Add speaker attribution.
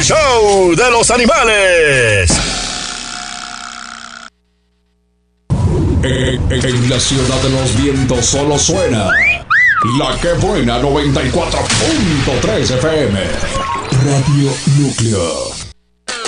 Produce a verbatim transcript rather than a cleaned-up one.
Speaker 1: show de los animales.
Speaker 2: En, en, en la ciudad de los vientos solo suena La Que Buena noventa y cuatro punto tres F M. Radio Núcleo.